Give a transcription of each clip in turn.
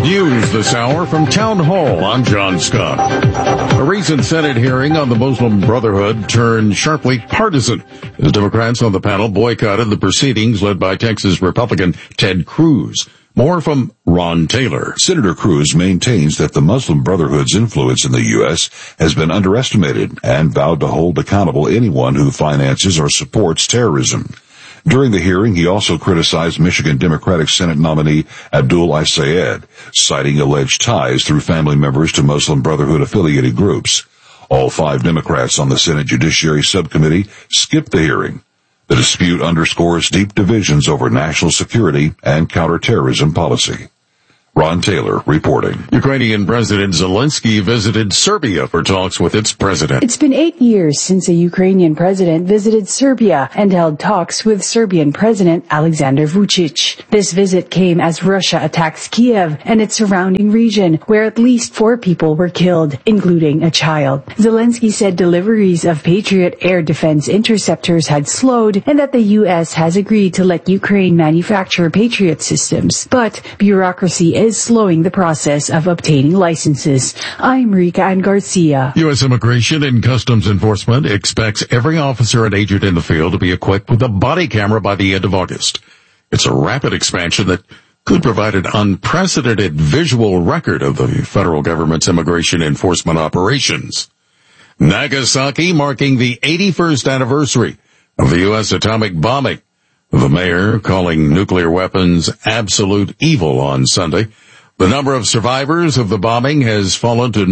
News this hour from Town Hall. I'm John Scott. A recent Senate hearing on the Muslim Brotherhood turned sharply partisan as Democrats on the panel boycotted the proceedings led by Texas Republican Ted Cruz. More from Ron Taylor. Senator Cruz maintains that the Muslim Brotherhood's influence in the U.S. has been underestimated and vowed to hold accountable anyone who finances or supports terrorism. During the hearing, he also criticized Michigan Democratic Senate nominee Abdul Al-Sayed, citing alleged ties through family members to Muslim Brotherhood-affiliated groups. All 5 Democrats on the Senate Judiciary Subcommittee skipped the hearing. The dispute underscores deep divisions over national security and counterterrorism policy. Ron Taylor reporting. Ukrainian President Zelensky visited Serbia for talks with its president. It's been 8 years since a Ukrainian president visited Serbia and held talks with Serbian President Alexander Vučić. This visit came as Russia attacks Kiev and its surrounding region, where at least 4 people were killed, including a child. Zelensky said deliveries of Patriot air defense interceptors had slowed and that the U.S. has agreed to let Ukraine manufacture Patriot systems. But bureaucracy is slowing the process of obtaining licenses. I'm Rika Ann Garcia. U.S. Immigration and Customs Enforcement expects every officer and agent in the field to be equipped with a body camera by the end of August. It's a rapid expansion that could provide an unprecedented visual record of the federal government's immigration enforcement operations. Nagasaki marking the 81st anniversary of the U.S. atomic bombing. The mayor calling nuclear weapons absolute evil on Sunday. The number of survivors of the bombing has fallen to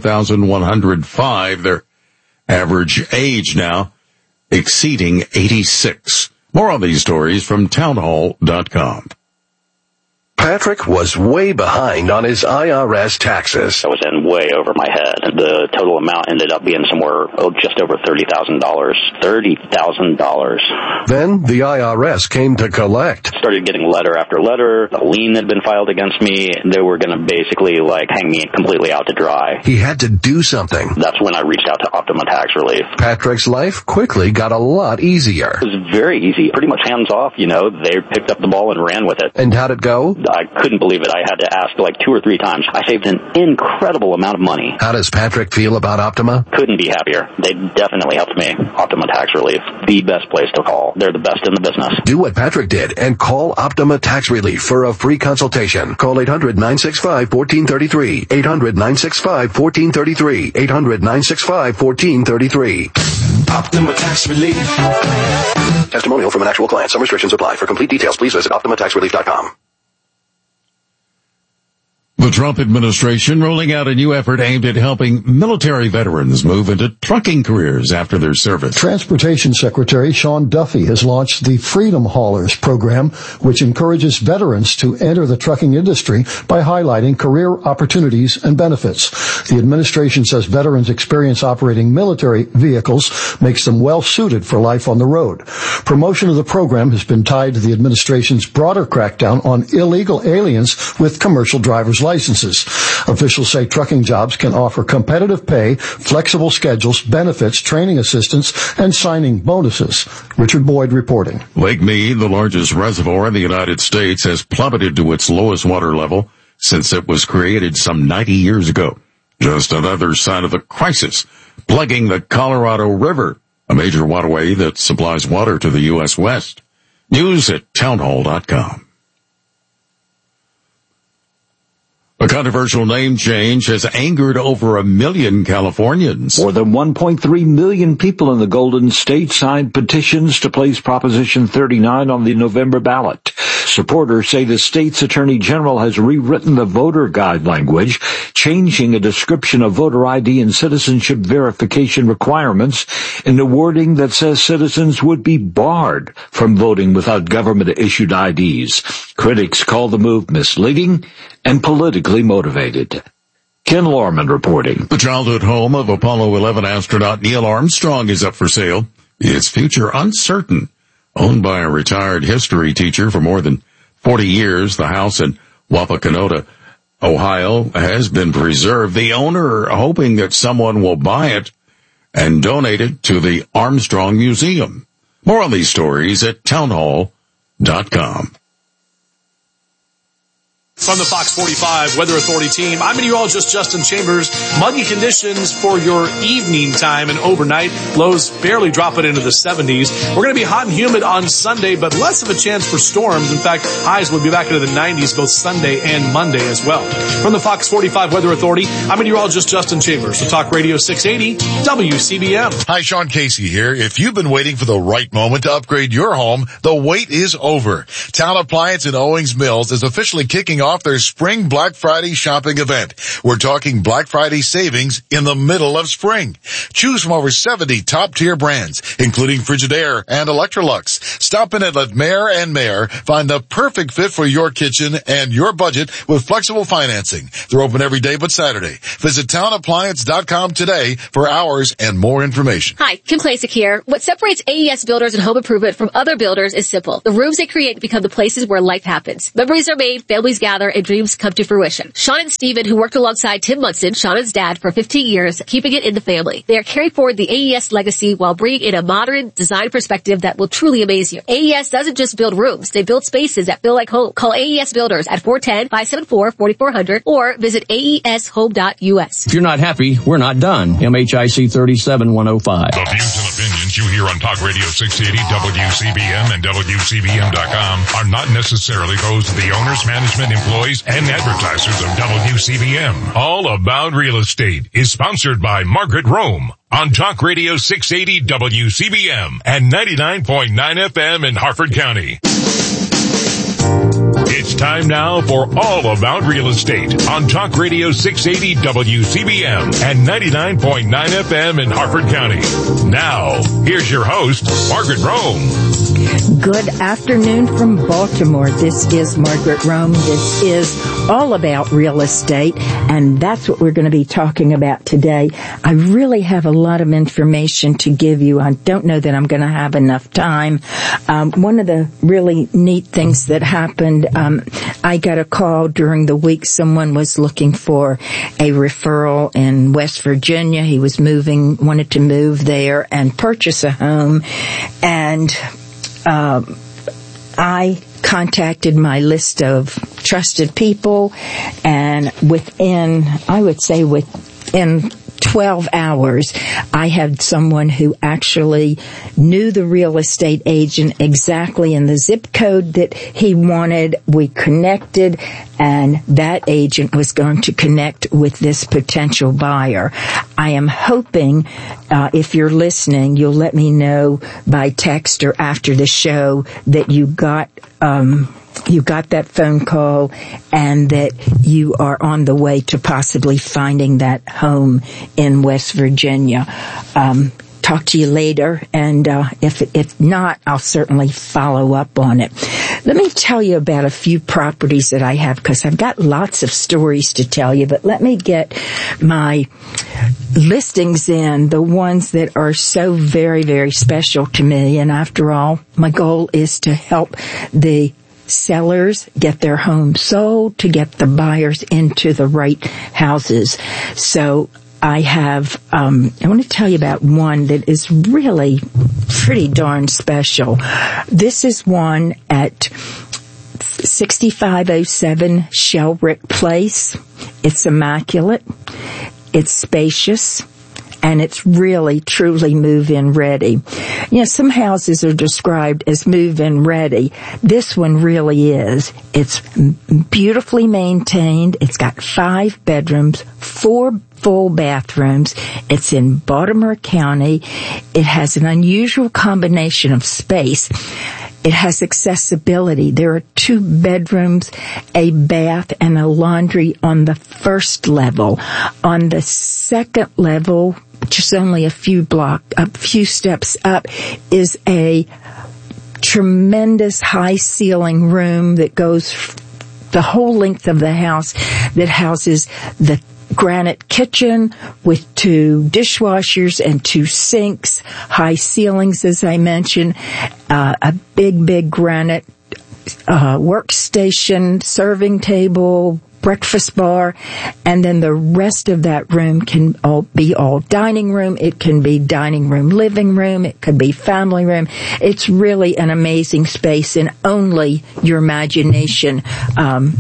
91,105. Their average age now exceeding 86. More on these stories from townhall.com. Patrick was way behind on his IRS taxes. I was in way over my head. The total amount ended up being somewhere just over $30,000. $30,000. Then the IRS came to collect. Started getting letter after letter. A lien had been filed against me. They were going to basically hang me completely out to dry. He had to do something. That's when I reached out to Optima Tax Relief. Patrick's life quickly got a lot easier. It was very easy. Pretty much hands off, They picked up the ball and ran with it. And how'd it go? I couldn't believe it. I had to ask 2 or 3 times. I saved an incredible amount of money. How does Patrick feel about Optima? Couldn't be happier. They definitely helped me. Optima Tax Relief, the best place to call. They're the best in the business. Do what Patrick did and call Optima Tax Relief for a free consultation. Call 800-965-1433. 800-965-1433. 800-965-1433. Optima Tax Relief. Testimonial from an actual client. Some restrictions apply. For complete details, please visit OptimaTaxRelief.com. The Trump administration rolling out a new effort aimed at helping military veterans move into trucking careers after their service. Transportation Secretary Sean Duffy has launched the Freedom Haulers program, which encourages veterans to enter the trucking industry by highlighting career opportunities and benefits. The administration says veterans' experience operating military vehicles makes them well suited for life on the road. Promotion of the program has been tied to the administration's broader crackdown on illegal aliens with commercial driver's licenses. Officials say trucking jobs can offer competitive pay, flexible schedules, benefits, training assistance, and signing bonuses. Richard Boyd reporting. Lake Mead, the largest reservoir in the United States, has plummeted to its lowest water level since it was created some 90 years ago. Just another sign of the crisis plaguing the Colorado River, a major waterway that supplies water to the U.S. West. News at townhall.com. A controversial name change has angered over 1 million Californians. More than 1.3 million people in the Golden State signed petitions to place Proposition 39 on the November ballot. Supporters say the state's attorney general has rewritten the voter guide language, changing a description of voter ID and citizenship verification requirements in a wording that says citizens would be barred from voting without government-issued IDs. Critics call the move misleading and politically motivated. Ken Lorman reporting. The childhood home of Apollo 11 astronaut Neil Armstrong is up for sale. Its future uncertain. Owned by a retired history teacher for more than 40 years, the house in Wapakoneta, Ohio, has been preserved. The owner hoping that someone will buy it and donate it to the Armstrong Museum. More on these stories at townhall.com. From the Fox 45 Weather Authority team, I'm meteorologist Justin Chambers. Muggy conditions for your evening time and overnight. Lows barely dropping into the 70s. We're going to be hot and humid on Sunday, but less of a chance for storms. In fact, highs will be back into the 90s both Sunday and Monday as well. From the Fox 45 Weather Authority, I'm meteorologist Justin Chambers. So Talk Radio 680 WCBM. Hi, Sean Casey here. If you've been waiting for the right moment to upgrade your home, the wait is over. Town Appliance in Owings Mills is officially kicking off their Spring Black Friday shopping event. We're talking Black Friday savings in the middle of spring. Choose from over 70 top-tier brands, including Frigidaire and Electrolux. Stop in at Le Maire and Maire. Find the perfect fit for your kitchen and your budget with flexible financing. They're open every day but Saturday. Visit townappliance.com today for hours and more information. Hi, Kim Klasick here. What separates AES Builders and Home Improvement from other builders is simple. The rooms they create become the places where life happens. Memories are made, families gather, and dreams come to fruition. Sean and Steven, who worked alongside Tim Munson, Shauna's dad, for 15 years, keeping it in the family. They are carrying forward the AES legacy while bringing in a modern design perspective that will truly amaze you. AES doesn't just build rooms, they build spaces that feel like home. Call AES Builders at 410-574-4400 or visit aeshome.us. If you're not happy, we're not done. MHIC 37105. The views and opinions you hear on Talk Radio 680 WCBM and WCBM.com are not necessarily those of the owners, management, employees, and advertisers of WCBM. All About Real Estate is sponsored by Margaret Rome on Talk Radio 680 WCBM and 99.9 FM in Harford County. It's time now for All About Real Estate on Talk Radio 680 WCBM and 99.9 FM in Harford County. Now, here's your host, Margaret Rome. Good afternoon from Baltimore. This is Margaret Rome. This is All About Real Estate, and that's what we're going to be talking about today. I really have a lot of information to give you. I don't know that I'm going to have enough time. One of the really neat things that happened, I got a call during the week. Someone was looking for a referral in West Virginia. He was wanted to move there and purchase a home, and I contacted my list of trusted people, and within 12 hours, I had someone who actually knew the real estate agent exactly in the zip code that he wanted. We connected, and that agent was going to connect with this potential buyer. I am hoping, if you're listening, you'll let me know by text or after the show that you got that phone call and that you are on the way to possibly finding that home in West Virginia. Talk to you later, and if not, I'll certainly follow up on it. Let me tell you about a few properties that I have, because I've got lots of stories to tell you, but let me get my listings in, the ones that are so very, very special to me. And after all, my goal is to help the sellers get their homes sold, to get the buyers into the right houses. So I want to tell you about one that is really pretty darn special. This is one at 6507 Shelbrick Place. It's immaculate. It's spacious. And it's really, truly move-in ready. You know, some houses are described as move-in ready. This one really is. It's beautifully maintained. It's got 5 bedrooms, 4 full bathrooms. It's in Baltimore County. It has an unusual combination of space. It has accessibility. There are 2 bedrooms, a bath, and a laundry on the first level. On the second level, which is only a few steps up, is a tremendous high ceiling room that goes the whole length of the house, that houses the granite kitchen with 2 dishwashers and 2 sinks, high ceilings, as I mentioned, a big granite workstation, serving table, breakfast bar, and then the rest of that room can be all dining room. It can be dining room, living room. It could be family room. It's really an amazing space, and only your imagination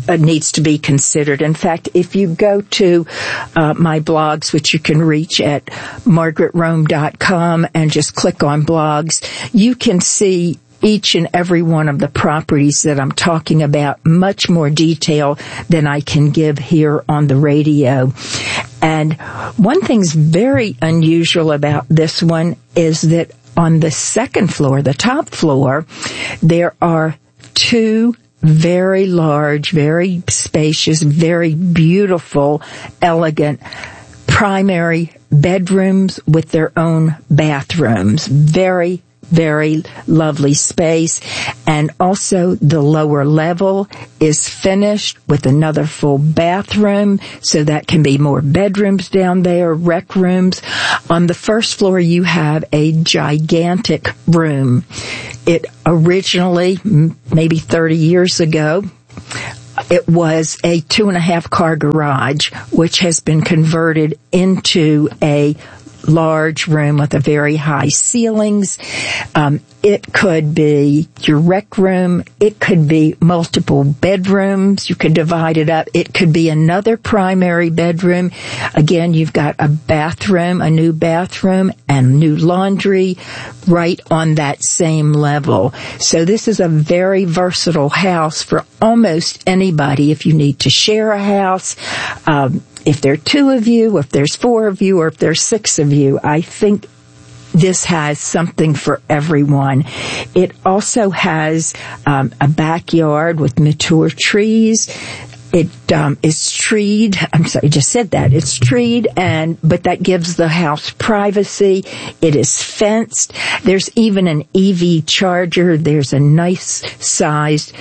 needs to be considered. In fact, if you go to my blogs, which you can reach at margaretrome.com and just click on blogs, you can see each and every one of the properties that I'm talking about, much more detail than I can give here on the radio. And one thing's very unusual about this one is that on the second floor, the top floor, there are two very large, very spacious, very beautiful, elegant primary bedrooms with their own bathrooms. Very lovely space. And also the lower level is finished with another full bathroom, so that can be more bedrooms down there, rec rooms. On the first floor, you have a gigantic room. It originally, maybe 30 years ago, it was a 2.5 car garage, which has been converted into a large room with a very high ceilings. It could be your rec room. It could be multiple bedrooms. You could divide it up. It could be another primary bedroom. Again, you've got a bathroom, a new bathroom, and new laundry right on that same level. So this is a very versatile house for almost anybody. If you need to share a house, if there are 2 of you, if there's 4 of you, or if there's 6 of you, I think this has something for everyone. It also has a backyard with mature trees. It is treed. I'm sorry, I just said that. It's treed, but that gives the house privacy. It is fenced. There's even an EV charger. There's a nice sized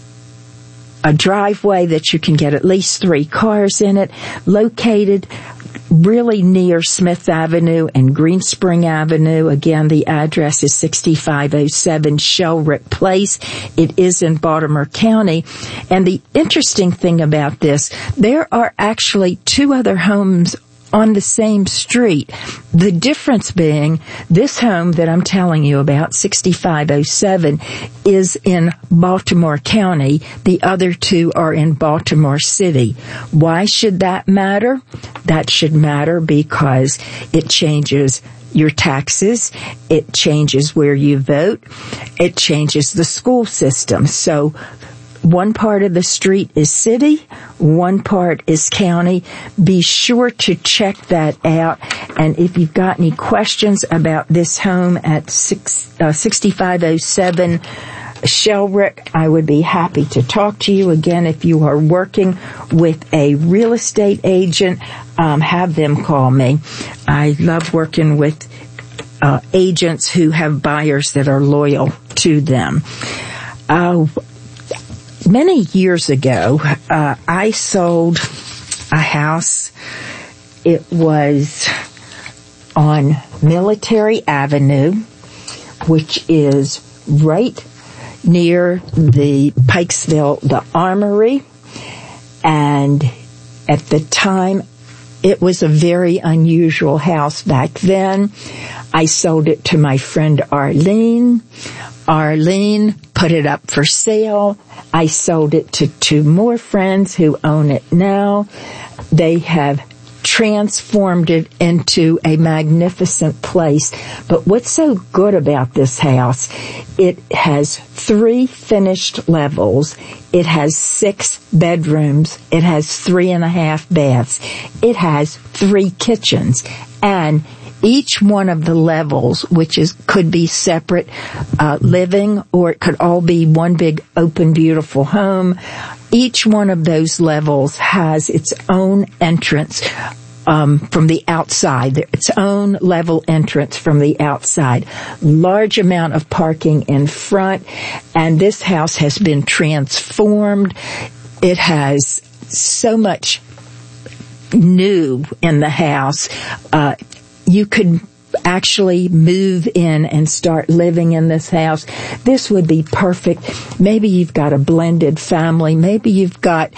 a driveway that you can get at least 3 cars in it, located really near Smith Avenue and Greenspring Avenue. Again, the address is 6507 Shellrick Place. It is in Baltimore County. And the interesting thing about this, there are actually 2 other homes on the same street. The difference being, this home that I'm telling you about, 6507, is in Baltimore County. The other 2 are in Baltimore City. Why should that matter? That should matter because it changes your taxes, it changes where you vote, it changes the school system. So one part of the street is city, one part is county. Be sure to check that out. And if you've got any questions about this home at 6507 Shellrick, I would be happy to talk to you. Again, if you are working with a real estate agent, have them call me. I love working with agents who have buyers that are loyal to them. Many years ago, I sold a house. It was on Military Avenue, which is right near the Pikesville, the Armory. And at the time, it was a very unusual house back then. I sold it to my friend Arlene. Arlene put it up for sale. I sold it to 2 more friends who own it now. They have transformed it into a magnificent place. But what's so good about this house, it has 3 finished levels. It has 6 bedrooms. It has 3.5 baths. It has 3 kitchens. And each one of the levels, which could be separate living, or it could all be one big open beautiful home, each one of those levels has its own entrance from the outside, its own level entrance from the outside. Large amount of parking in front, and this house has been transformed. It has so much new in the house. You could actually move in and start living in this house. This would be perfect. Maybe you've got a blended family. Maybe you've got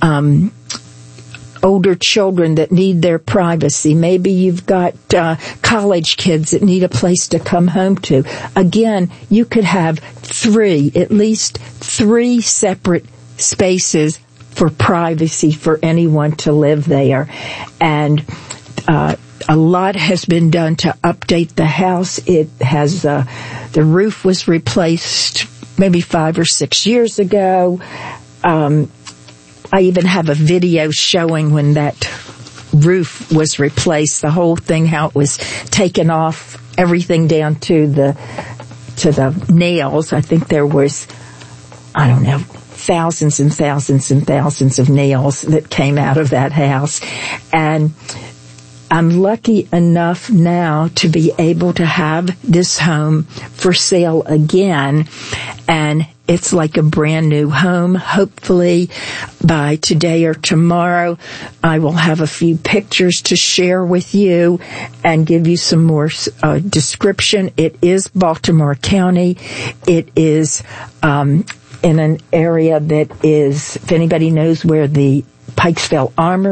older children that need their privacy. Maybe you've got college kids that need a place to come home to. Again, you could have at least three separate spaces for privacy for anyone to live there. And a lot has been done to update the house. It has the roof was replaced maybe 5 or 6 years ago. I even have a video showing when that roof was replaced, the whole thing, how it was taken off, everything down to the nails. I think there was, I don't know, thousands and thousands and thousands of nails that came out of that house. And I'm lucky enough now to be able to have this home for sale again, and it's like a brand new home. Hopefully by today or tomorrow, I will have a few pictures to share with you and give you some more description. It is Baltimore County. It is in an area that is, if anybody knows where the Pikesville Armory